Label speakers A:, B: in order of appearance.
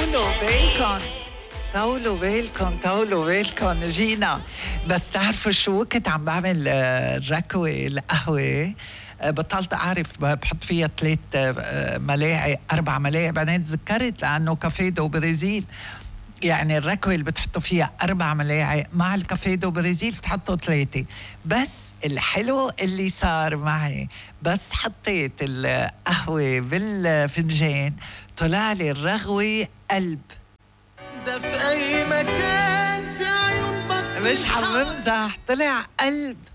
A: طولوا بالكم جينا. بس تعرفوا شو كنت عم بعمل الركوة القهوة، بطلت أعرف بحط فيها 3 ملاعق 4 ملاعق، بعدين تذكرت لأنه كافيه دو برازيل يعني الركوة اللي بتحطوا فيها 4 ملاعق مع الكافيه دو برازيل بتحطوا 3. بس الحلو اللي صار معي بس حطيت القهوة بالفنجان طلع لي الرغوة قلب.
B: ده في أي مكان في عيون بس
A: مش عم بمزح، طلع قلب.